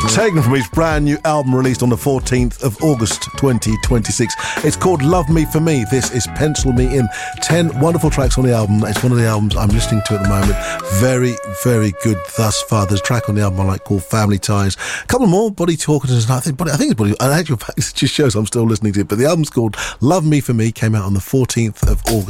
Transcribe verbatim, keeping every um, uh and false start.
Taken from his brand new album released on the fourteenth of August twenty twenty-six. It's called Love Me For Me. This is Pencil Me In. Ten wonderful tracks on the album. It's one of the albums I'm listening to at the moment. Very, very good thus far. There's a track on the album I like called Family Ties. A couple more, Body Talkers. I think, I think it's Body. And actually, it just shows I'm still listening to it. But the album's called Love Me For Me. Came out on the fourteenth of August.